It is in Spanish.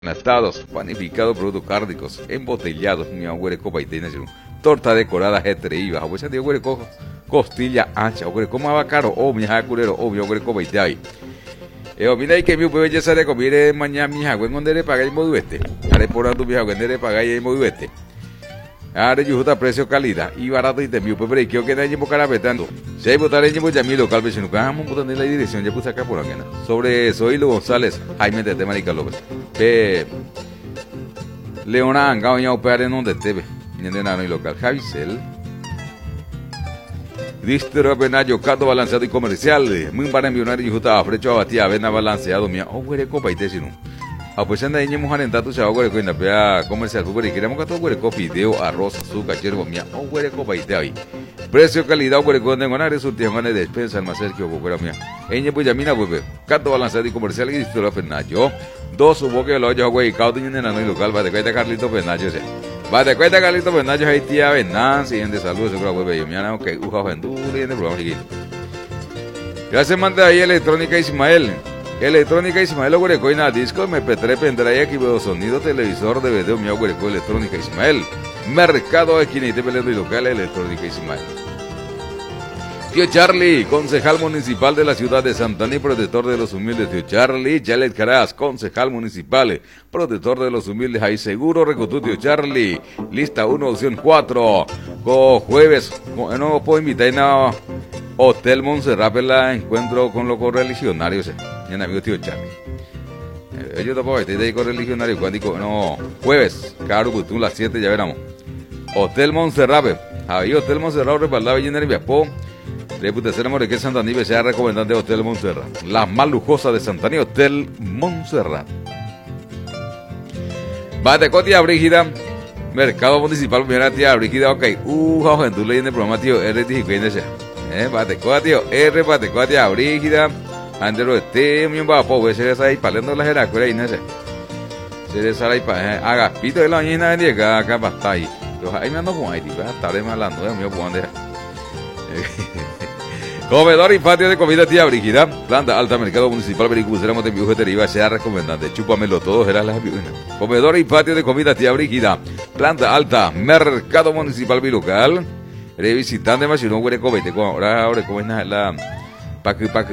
Enlatados, panificados, productos cárnicos, embotellados, mi abuelo copa y torta decorada GTI, bajo pues de costilla ancha, abuelo como abacaro, o mi jacurero, o mi abuelo copa y te hay. Mira que mi bebé ya sale comire mañana mi jagüe en donde le paga el moduete, haré por ando mi jagüe en donde le paga el moduete. Ahora yo justa precio calidad y barato y te mi bebé que queda en boca betando. Si hay botar en ya mi local vecino, vamos botando en la dirección ya puse acá por aquí. Sobre Zoilo González, Jaime de Marica López. Leona Angao ya operar en donde te ve, en el local Javisel. Distro Benayo, Cato balanceado y comercial. Muy para enviar y justa a frecho a batía, avena balanceado mía. Oh, güey, copa y te sino. A pues anda en mujer en tatu chavo güey con la pea comercial fútbol y queremos que todo güey copa video, arroz, azúcar, yerba mía. Oh, güey, copa y te ahí. Precio, calidad, güey, con dengonar es un tiempo de despensa, almacén que güey mía. Eñe pues yamina güey. Cato balanceado y comercial y distro Benayo. Dos hubo que lo yo güey, cauto en el local, va de cuenta Carlito Benayo se. Va de cuenta Carlito Benayo ahí tía Venanza y en de salud seguro güey yo mía que uja vendura y en el programa siguiente. Ya se manda ahí electrónica Ismael. Electrónica Ismael Oguerecoina disco MP3 pendrive equipo de sonido televisor de video mi Oguereco electrónica Ismael. Mercado de Quinite Pelendo y local electrónica Ismael. Tío Charlie, concejal municipal de la ciudad de Santaní, protector de los humildes. Tío Charlie, Yalet Caraz, concejal municipal, protector de los humildes. Ahí seguro, recotú, tío Charlie. Lista 1, opción 4. Jueves, no puedo invitar a Hotel Montserrat la encuentro con los correligionarios. Mi amigo tío Charlie. Yo tampoco estoy de correligionario. Cuando digo, no, jueves, caro, tú las 7 ya veremos. Hotel Montserrat, ahí Hotel Montserrat, respaldado y en el Viapó. Reputación amor de que Santaní sea recomendante de Hotel Montserrat. La más lujosa de Santaní, Hotel Montserrat. Batecotia Brígida, Mercado Municipal, mira tía Brígida, ok. Joven, tú lees en el programa, tío, R. Tijuquense. Batecotia, R. Batecotia Brígida. Andero este, mi papá, pues se les ahí palendo la jeracuera y no sé. Se les ahí para agapito de la ñina de acá basta ahí. Yo ahí me ando con ahí, tío, estaré malando, mío, pues ande. Comedor y patio de comida tía Brígida, planta alta, mercado municipal, vericuceramos de bijutería, sea recomendante, chúpamelo todo, será las viunas. Comedor y patio de comida tía Brígida, planta alta, mercado municipal bilocal, revisitante más si no huele comete, ahora como es la pa' que